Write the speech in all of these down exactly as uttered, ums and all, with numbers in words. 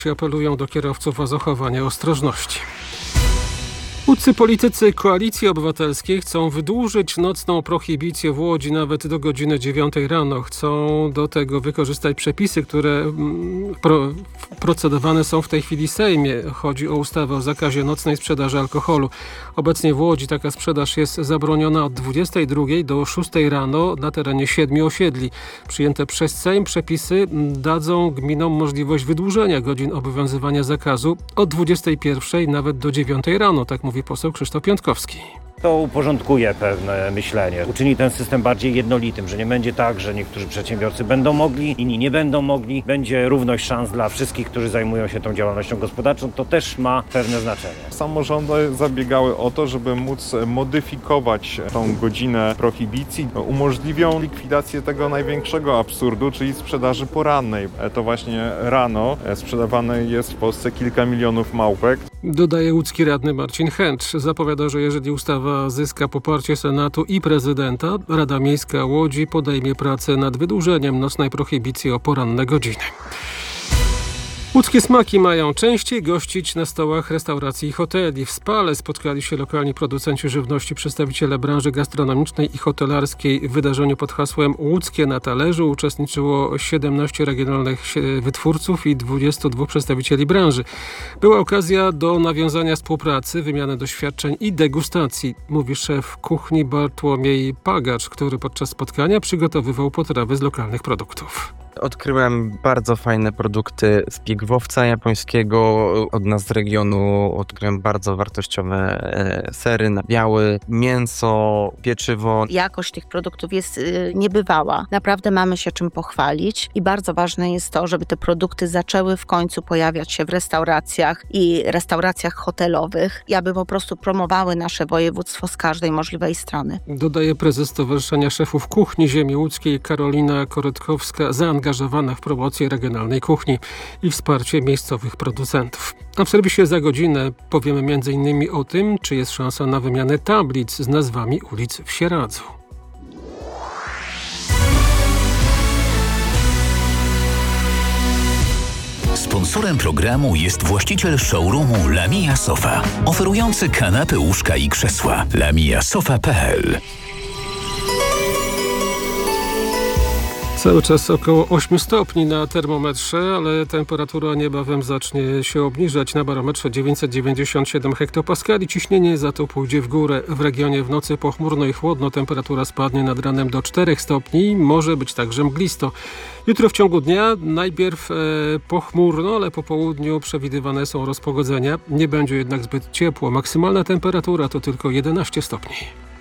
Apelują do kierowców o zachowanie ostrożności. Łódzcy politycy Koalicji Obywatelskiej chcą wydłużyć nocną prohibicję w Łodzi nawet do godziny dziewiątej rano. Chcą do tego wykorzystać przepisy, które pro, procedowane są w tej chwili w Sejmie. Chodzi o ustawę o zakazie nocnej sprzedaży alkoholu. Obecnie w Łodzi taka sprzedaż jest zabroniona od dwudziestej drugiej do szóstej rano na terenie siedmiu osiedli. Przyjęte przez Sejm przepisy dadzą gminom możliwość wydłużenia godzin obowiązywania zakazu od dwudziestej pierwszej nawet do dziewiątej rano, tak mówi poseł Krzysztof Piątkowski. To uporządkuje pewne myślenie, uczyni ten system bardziej jednolitym, że nie będzie tak, że niektórzy przedsiębiorcy będą mogli, inni nie będą mogli. Będzie równość szans dla wszystkich, którzy zajmują się tą działalnością gospodarczą. To też ma pewne znaczenie. Samorządy zabiegały o to, żeby móc modyfikować tą godzinę prohibicji. Umożliwią likwidację tego największego absurdu, czyli sprzedaży porannej. To właśnie rano sprzedawane jest w Polsce kilka milionów małpek. Dodaje łódzki radny Marcin Chęcz. Zapowiada, że jeżeli ustawa zyska poparcie Senatu i prezydenta, Rada Miejska Łodzi podejmie pracę nad wydłużeniem nocnej prohibicji o poranne godziny. Łódzkie smaki mają częściej gościć na stołach restauracji i hoteli. W Spale spotkali się lokalni producenci żywności, przedstawiciele branży gastronomicznej i hotelarskiej. W wydarzeniu pod hasłem Łódzkie na talerzu uczestniczyło siedemnastu regionalnych wytwórców i dwudziestu dwóch przedstawicieli branży. Była okazja do nawiązania współpracy, wymiany doświadczeń i degustacji, mówi szef kuchni Bartłomiej Pagacz, który podczas spotkania przygotowywał potrawy z lokalnych produktów. Odkryłem bardzo fajne produkty z pigwowca japońskiego. Od nas z regionu odkryłem bardzo wartościowe sery, nabiały, mięso, pieczywo. Jakość tych produktów jest niebywała. Naprawdę mamy się czym pochwalić i bardzo ważne jest to, żeby te produkty zaczęły w końcu pojawiać się w restauracjach i restauracjach hotelowych i aby po prostu promowały nasze województwo z każdej możliwej strony. Dodaje prezes Stowarzyszenia Szefów Kuchni Ziemi Łódzkiej Karolina Korytkowska, zaangażowana w promocję regionalnej kuchni i wsparcie miejscowych producentów. A w serwisie za godzinę powiemy między innymi o tym, czy jest szansa na wymianę tablic z nazwami ulic w Sieradzu. Sponsorem programu jest właściciel showroomu Lamia Sofa, oferujący kanapy, łóżka i krzesła. lamia sofa kropka p l. Cały czas około ośmiu stopni na termometrze, ale temperatura niebawem zacznie się obniżać. Na barometrze dziewięćset dziewięćdziesiąt siedem hektopaskali. Ciśnienie za to pójdzie w górę. W regionie w nocy pochmurno i chłodno. Temperatura spadnie nad ranem do czterech stopni. Może być także mglisto. Jutro w ciągu dnia najpierw e, pochmurno, ale po południu przewidywane są rozpogodzenia. Nie będzie jednak zbyt ciepło. Maksymalna temperatura to tylko jedenaście stopni.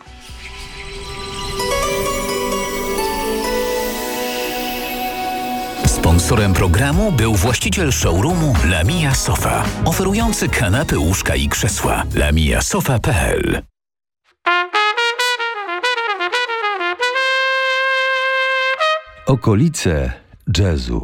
Sponsorem programu był właściciel showroomu Lamia Sofa, oferujący kanapy, łóżka i krzesła. lamia sofa kropka p l. Okolice jazzu.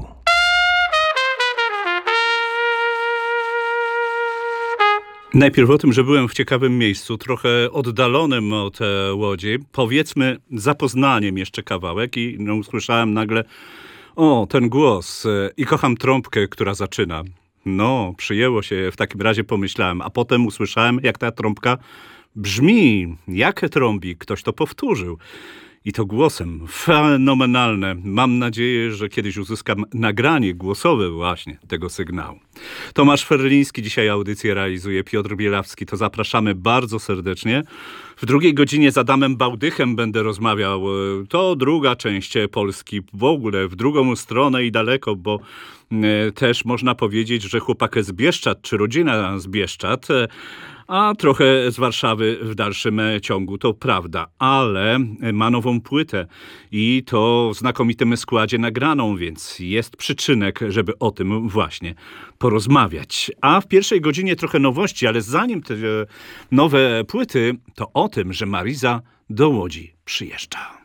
Najpierw o tym, że byłem w ciekawym miejscu, trochę oddalonym od e, Łodzi. Powiedzmy za Poznaniem jeszcze kawałek i no, usłyszałem nagle o, ten głos e, i kocham trąbkę, która zaczyna. No, przyjęło się, w takim razie pomyślałem, a potem usłyszałem, jak ta trąbka brzmi, jak trąbi, ktoś to powtórzył. I to głosem. Fenomenalne. Mam nadzieję, że kiedyś uzyskam nagranie głosowe właśnie tego sygnału. Tomasz Ferliński dzisiaj audycję realizuje, Piotr Bielawski. To zapraszamy bardzo serdecznie. W drugiej godzinie z Adamem Bałdychem będę rozmawiał. To druga część Polski. W ogóle w drugą stronę i daleko, bo też można powiedzieć, że chłopak z Bieszczad, czy rodzina z Bieszczad, a trochę z Warszawy w dalszym ciągu, to prawda, ale ma nową płytę i to w znakomitym składzie nagraną, więc jest przyczynek, żeby o tym właśnie porozmawiać. A w pierwszej godzinie trochę nowości, ale zanim te nowe płyty, to o tym, że Mariza do Łodzi przyjeżdża.